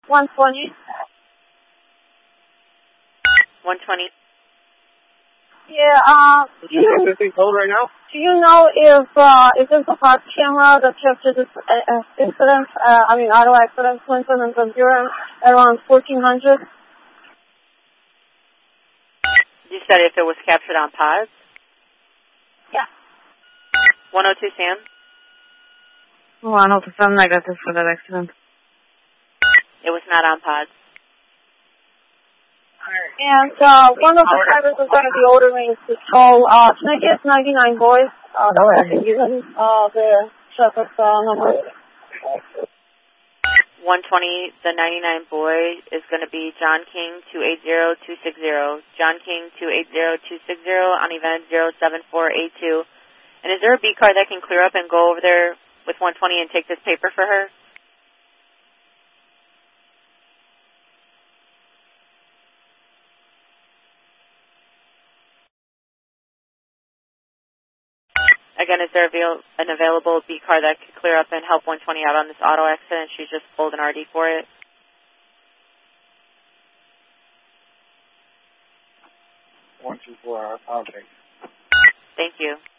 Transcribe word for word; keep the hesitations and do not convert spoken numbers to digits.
one twenty. one twenty. Yeah, uh, do you, Is this cold right now? do you know if, uh, if there's a park camera that captured this uh, uh, incident, uh, I mean, auto accident, Clinton and Ventura, around fourteen hundred? You said if it was captured on pods? Yeah. one oh two Sam? one oh two Sam negative for that accident. It was not on pods. And uh, one of the drivers is going to be ordering to toll uh, Snickers ninety-nine boys. Uh, given uh, the traffic uh, number. one twenty, the ninety-nine boy is going to be John King two eight zero two six zero. John King two eight zero two six zero on event zero seven four eight two. And is there a B car that can clear up and go over there with one twenty and take this paper for her? Again, is there avail an available B car that could clear up and help one twenty out on this auto accident? She's just pulled an R D for it. one two four, I'll take. Thank you.